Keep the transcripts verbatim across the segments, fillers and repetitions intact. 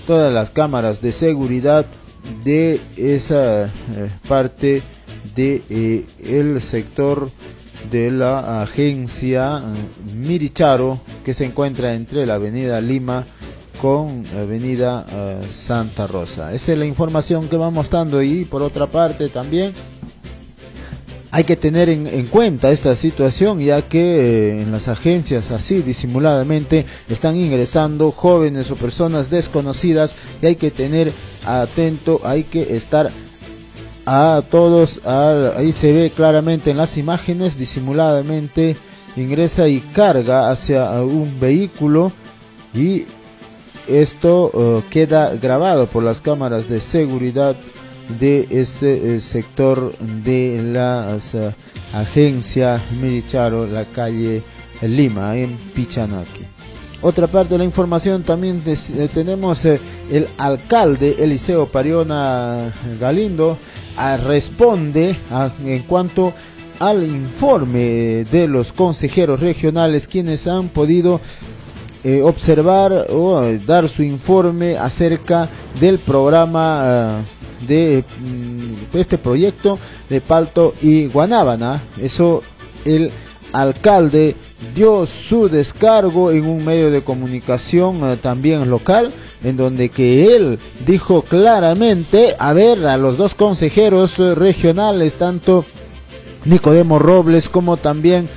todas las cámaras de seguridad de esa eh, parte de eh, el sector de la agencia eh, Miricharo, que se encuentra entre la avenida Lima con avenida eh, Santa Rosa. Esa es la información que vamos dando. Y por otra parte también hay que tener en, en cuenta esta situación, ya que eh, en las agencias así disimuladamente están ingresando jóvenes o personas desconocidas, y hay que tener atento, hay que estar a todos, a, ahí se ve claramente en las imágenes, disimuladamente ingresa y carga hacia un vehículo, y esto uh, queda grabado por las cámaras de seguridad de este eh, sector de la uh, agencia Miricharo, la calle Lima, en Pichanaki. Otra parte de la información también des, eh, tenemos eh, el alcalde Eliseo Pariona Galindo a, responde a, en cuanto al informe de los consejeros regionales, quienes han podido eh, observar o eh, dar su informe acerca del programa uh, de mm, este proyecto de Palto y Guanábana. Eso el alcalde dio su descargo en un medio de comunicación eh, también local, en donde que él dijo claramente, a ver, a los dos consejeros eh, regionales, tanto Nicodemo Robles como también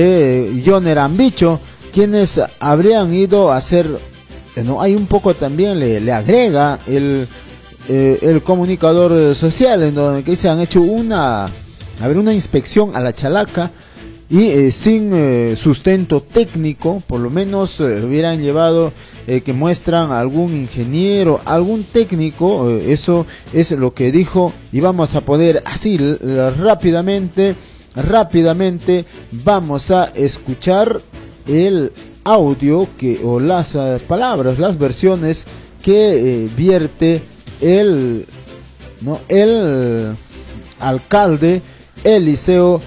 eh, Joner Ambicho, quienes habrían ido a hacer, eh, no, hay un poco también le, le agrega el Eh, el comunicador social, en donde que se han hecho una, a ver, una inspección a la chalaca, y eh, sin eh, sustento técnico, por lo menos eh, hubieran llevado eh, que muestran algún ingeniero, algún técnico, eh, eso es lo que dijo. Y vamos a poder así rápidamente, rápidamente vamos a escuchar el audio que, o las uh, palabras, las versiones que eh, vierte el, no, el alcalde Eliseo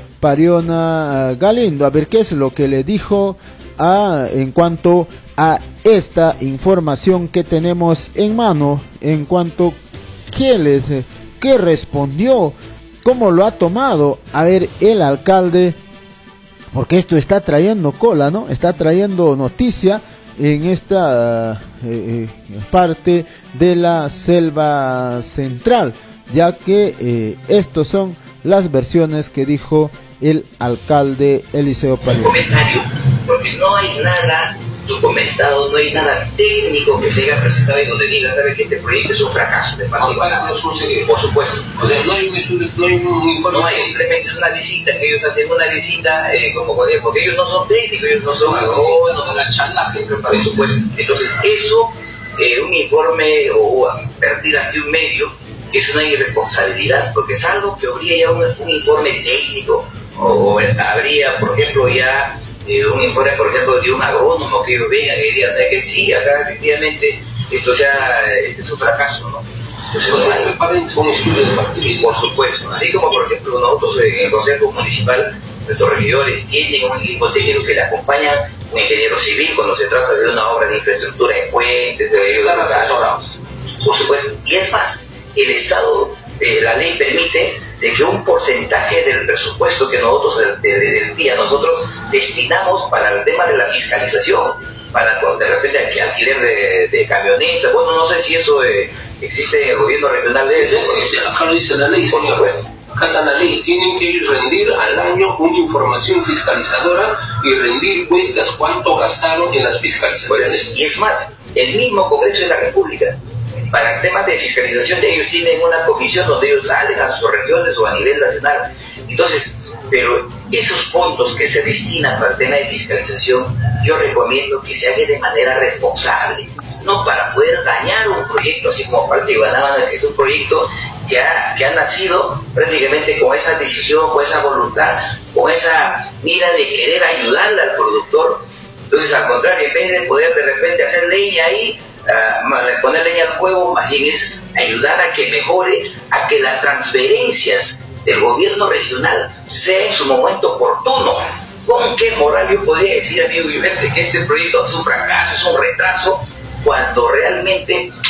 Pariona Galindo. A ver qué es lo que le dijo a, en cuanto a esta información que tenemos en mano, en cuanto qué les, qué respondió, cómo lo ha tomado. A ver, el alcalde, porque esto está trayendo cola, ¿no? Está trayendo noticia en esta eh, parte de la selva central, ya que eh, estos son las versiones que dijo el alcalde Eliseo Pariona. Comentario, porque no hay nada documentado, no hay nada técnico que se haya presentado y donde diga, sabe que este proyecto es un fracaso de parte. Por supuesto. O sea, no hay un estudio, no hay un informe. No hay, simplemente es una visita, que ellos hacen una visita, eh, como porque ellos no son técnicos, ellos no son agrónomos, de la charla, por supuesto. Entonces, eso, eh, un informe o advertir ante un medio, es una irresponsabilidad, porque salvo que habría ya un, un informe técnico, o, o habría, por ejemplo, ya Eh, un informe, por ejemplo, de un agrónomo que ellos vengan y digan, ¿sabe que sí? Acá efectivamente esto sea, este es un fracaso, ¿no? Entonces, no hay, un estudio de factibilidad, por supuesto, así como por ejemplo nosotros en el Consejo Municipal, nuestros regidores tienen un equipo técnico que le acompaña, un ingeniero civil cuando se trata de una obra de infraestructura de puentes, de están asesorados, por supuesto. Y es más, el Estado, eh, la ley permite de que un porcentaje del presupuesto que nosotros del día nosotros destinamos para el tema de la fiscalización, para de repente alquiler de, de camionetas, bueno, no sé si eso eh, existe en el gobierno regional de eso. Sí, acá lo dice la ley, por supuesto. Acá está la ley, tienen que rendir al año una información fiscalizadora y rendir cuentas cuánto gastaron en las fiscalizaciones. Bueno, y es más, el mismo Congreso de la República, para temas de fiscalización, ellos tienen una comisión donde ellos salen a sus regiones o a nivel nacional. Entonces, pero esos fondos que se destinan para el tema de fiscalización, yo recomiendo que se haga de manera responsable, no para poder dañar un proyecto, así como Palto y Guanábana, que es un proyecto que ha, que ha nacido prácticamente con esa decisión, con esa voluntad, con esa mira de querer ayudarle al productor. Entonces, al contrario, en vez de poder de repente hacer leña ahí, Uh, poner leña al fuego, más bien es ayudar a que mejore, a que las transferencias del gobierno regional sea en su momento oportuno. ¿Con qué moral yo podría decir, amigo Vivente, que este proyecto es un fracaso, es un retraso, cuando realmente